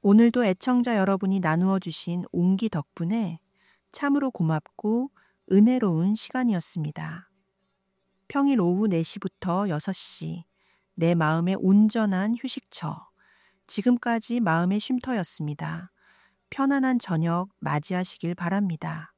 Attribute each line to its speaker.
Speaker 1: 오늘도 애청자 여러분이 나누어 주신 온기 덕분에 참으로 고맙고 은혜로운 시간이었습니다. 평일 오후 4시부터 6시, 내 마음의 온전한 휴식처. 지금까지 마음의 쉼터였습니다. 편안한 저녁 맞이하시길 바랍니다.